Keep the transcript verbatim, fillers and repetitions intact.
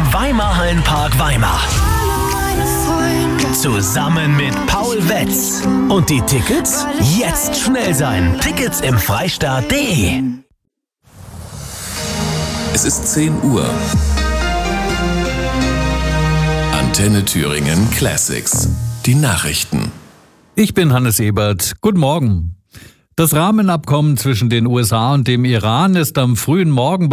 Weimar Hallenpark Weimar. Zusammen mit Paul Wetz. Und die Tickets? Jetzt schnell sein. Tickets im Freistaat punkt de. Es ist zehn Uhr. Antenne Thüringen Classics. Die Nachrichten. Ich bin Hannes Ebert. Guten Morgen. Das Rahmenabkommen zwischen den U S A und dem Iran ist am frühen Morgen